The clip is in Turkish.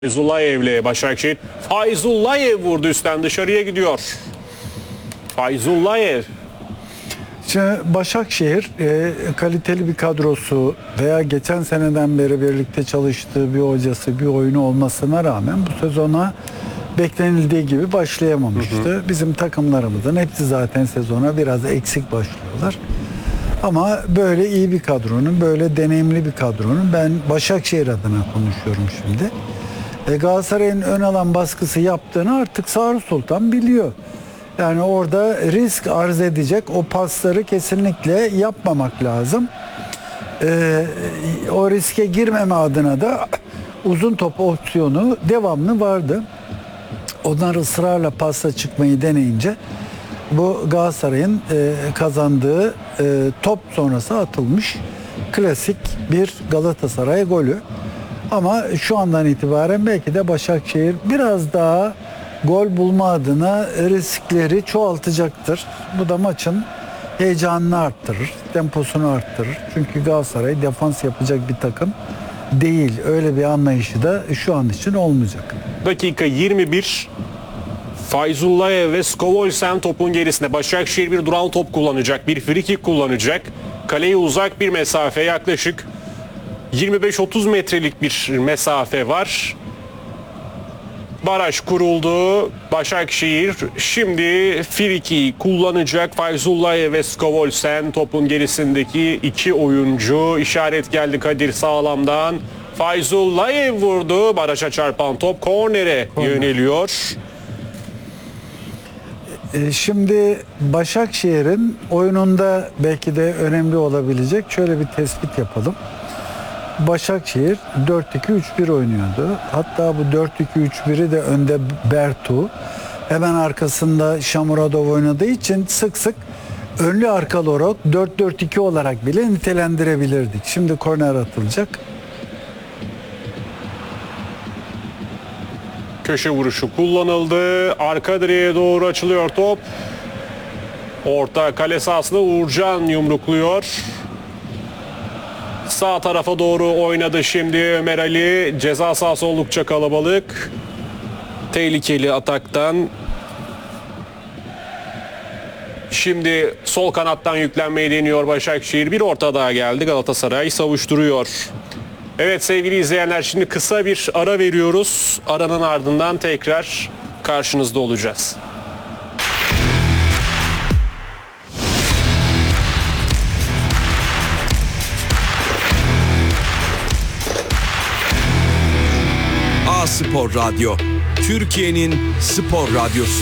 Fayzullayev'le Başakşehir. Fayzullayev vurdu, üstten dışarıya gidiyor. Fayzullayev. Şimdi Başakşehir kaliteli bir kadrosu veya geçen seneden beri birlikte çalıştığı bir hocası, bir oyunu olmasına rağmen bu sezona beklenildiği gibi başlayamamıştı. Bizim takımlarımızın hepsi zaten sezona biraz eksik başlıyorlar. Ama böyle iyi bir kadronun, böyle deneyimli bir kadronun, ben Başakşehir adına konuşuyorum şimdi. Galatasaray'ın ön alan baskısı yaptığını artık Sarı Sultan biliyor. Yani orada risk arz edecek o pasları kesinlikle yapmamak lazım. O riske girmeme adına da uzun top opsiyonu devamlı vardı. Onlar ısrarla pasla çıkmayı deneyince bu Galatasaray'ın kazandığı top sonrası atılmış klasik bir Galatasaray golü. Ama şu andan itibaren belki de Başakşehir biraz daha gol bulma adına riskleri çoğaltacaktır. Bu da maçın heyecanını arttırır, temposunu arttırır. Çünkü Galatasaray defans yapacak bir takım değil. Öyle bir anlayışı da şu an için olmayacak. Dakika 21. Fayzullayev ve Skovolsen topun gerisinde. Başakşehir bir duran top kullanacak. Bir free kick kullanacak. Kaleye uzak bir mesafe, yaklaşık 25-30 metrelik bir mesafe var. Baraj kuruldu. Başakşehir şimdi friki kullanacak. Fayzullayev ve Skovolsen topun gerisindeki iki oyuncu. İşaret geldi Kadir Sağlam'dan. Fayzullayev vurdu. Baraja çarpan top kornere yöneliyor. Şimdi Başakşehir'in oyununda belki de önemli olabilecek şöyle bir tespit yapalım. Başakşehir 4-2-3-1 oynuyordu. Hatta bu 4-2-3-1'i de önde Bertu, hemen arkasında Şamuradov oynadığı için sık sık önlü arkalı olarak 4-4-2 olarak bile nitelendirebilirdik. Şimdi korner atılacak. Köşe vuruşu kullanıldı. Arka direğe doğru açılıyor top. Orta kale sahasında Uğurcan yumrukluyor. Sağ tarafa doğru oynadı şimdi Ömer Ali. Ceza sahası oldukça kalabalık. Tehlikeli ataktan. Şimdi sol kanattan yüklenmeyi deniyor Başakşehir. Bir orta daha geldi. Galatasaray savuşturuyor. Evet sevgili izleyenler, şimdi kısa bir ara veriyoruz. Aranın ardından tekrar karşınızda olacağız. A Spor Radyo, Türkiye'nin spor radyosu.